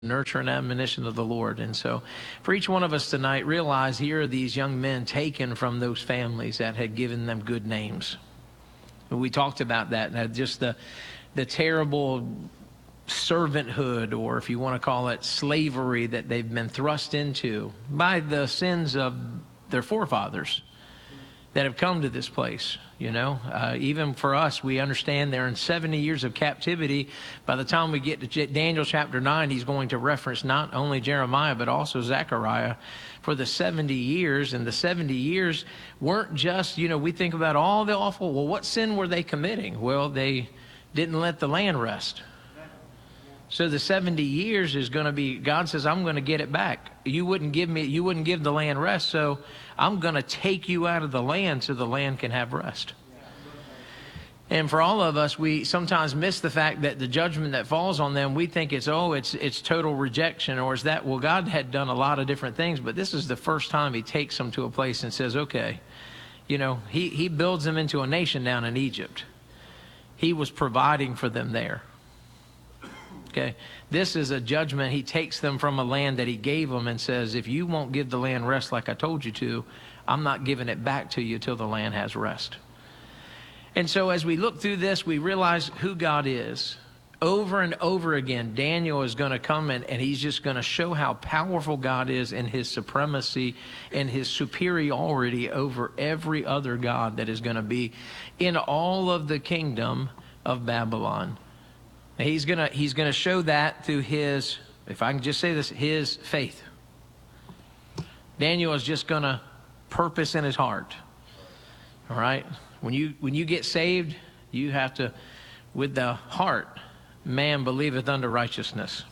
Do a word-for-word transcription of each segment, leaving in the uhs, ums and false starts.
nurture and admonition of the Lord. And so for each one of us tonight, realize here are these young men taken from those families that had given them good names. We talked about that, that just the the terrible servanthood, or if you want to call it slavery, that they've been thrust into by the sins of their forefathers that have come to this place. You know, uh, even for us, we understand they're in seventy years of captivity. By the time we get to J- Daniel chapter nine, he's going to reference not only Jeremiah, but also Zechariah for the seventy years. And the seventy years weren't just, you know, we think about all the awful, well, what sin were they committing? Well, they didn't let the land rest. So the seventy years is going to be, God says, I'm going to get it back. You wouldn't give me, you wouldn't give the land rest, so I'm going to take you out of the land so the land can have rest. And for all of us, we sometimes miss the fact that the judgment that falls on them, we think it's, oh, it's it's total rejection, or is that, well, God had done a lot of different things, but this is the first time he takes them to a place and says, okay, you know, he, he builds them into a nation down in Egypt. He was providing for them there. Okay, this is a judgment. He takes them from a land that he gave them and says, if you won't give the land rest like I told you to, I'm not giving it back to you till the land has rest. And so as we look through this, we realize who God is. Over and over again, Daniel is going to come in and he's just going to show how powerful God is in his supremacy and his superiority over every other god that is going to be in all of the kingdom of Babylon. He's gonna he's gonna show that through his, if I can just say this, his faith. Daniel is just gonna purpose in his heart. All right? When you when you get saved, you have to, with the heart, man believeth unto righteousness.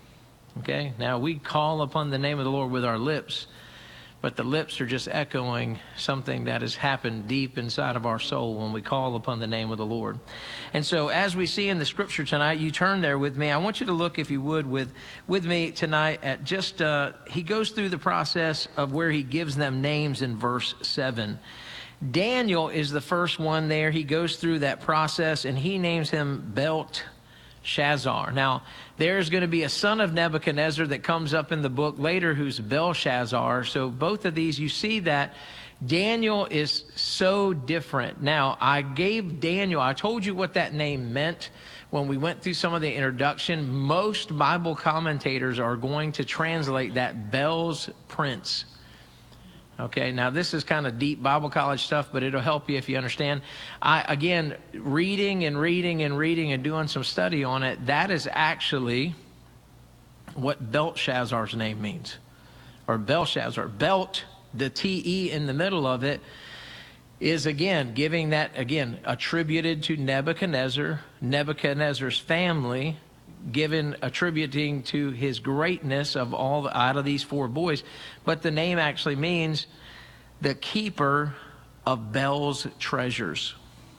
Okay? Now we call upon the name of the Lord with our lips, but the lips are just echoing something that has happened deep inside of our soul when we call upon the name of the Lord. And so as we see in the scripture tonight, you turn there with me. I want you to look, if you would, with, with me tonight at just, uh, he goes through the process of where he gives them names in verse seven. Daniel is the first one there. He goes through that process and he names him Belteshazzar. Now, there's going to be a son of Nebuchadnezzar that comes up in the book later who's Belshazzar. So both of these, you see that Daniel is so different. Now, I gave Daniel, I told you what that name meant when we went through some of the introduction. Most Bible commentators are going to translate that Bel's prince. Okay, now this is kind of deep Bible college stuff, but it'll help you if you understand. I, again, reading and reading and reading and doing some study on it, that is actually what Belteshazzar's name means. Or Belshazzar. Belt, the T E in the middle of it, is again giving that, again, attributed to Nebuchadnezzar, Nebuchadnezzar's family, given attributing to his greatness of all the, out of these four boys. But the name actually means the keeper of Bel's treasures.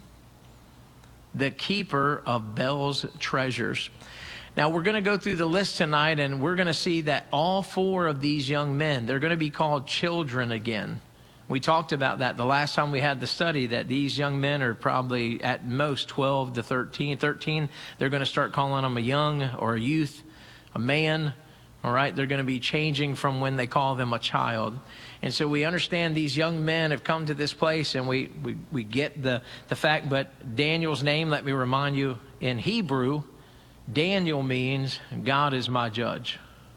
The keeper of Bel's treasures. Now we're going to go through the list tonight and we're going to see that all four of these young men, they're going to be called children again. We talked about that the last time we had the study, that these young men are probably at most twelve to thirteen. thirteen, they're going to start calling them a young or a youth, a man. All right, they're going to be changing from when they call them a child. And so we understand these young men have come to this place, and we, we, we get the, the fact, but Daniel's name, let me remind you, in Hebrew, Daniel means God is my judge.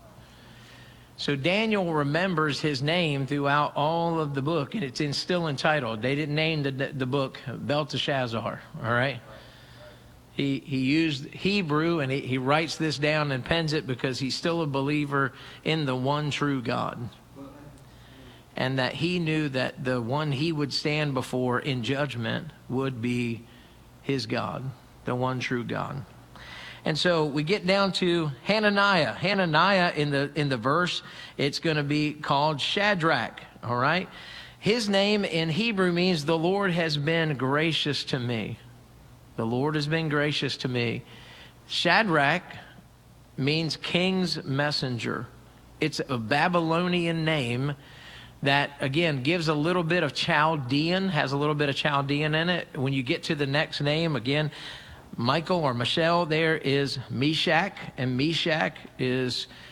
So Daniel remembers his name throughout all of the book, and it's in, still entitled. They didn't name the, the book Belteshazzar, all right? He, he used Hebrew, and he, he writes this down and pens it because he's still a believer in the one true God. And that he knew that the one he would stand before in judgment would be his God, the one true God. And so we get down to Hananiah. Hananiah in the in the verse, it's going to be called Shadrach, all right? His name in Hebrew means the Lord has been gracious to me. The Lord has been gracious to me. Shadrach means king's messenger. It's a Babylonian name that, again, gives a little bit of Chaldean, has a little bit of Chaldean in it. When you get to the next name, again, Michael or Michelle there is Meshach, and Meshach is